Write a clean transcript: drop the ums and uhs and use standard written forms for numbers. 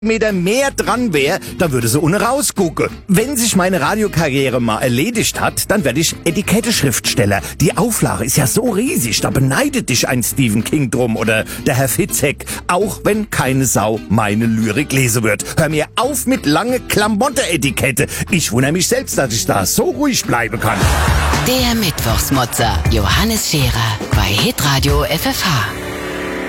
Meter mehr dran wäre, dann würde sie ohne rausgucken. Wenn sich meine Radiokarriere mal erledigt hat, dann werde ich Etikette-Schriftsteller. Die Auflage ist ja so riesig, da beneidet dich ein Stephen King drum oder der Herr Fitzek, auch wenn keine Sau meine Lyrik lesen wird. Hör mir auf mit lange Klamotte-Etikette. Ich wundere mich selbst, dass ich da so ruhig bleiben kann. Der Mittwochsmotzer Johannes Scherer bei Hitradio FFH.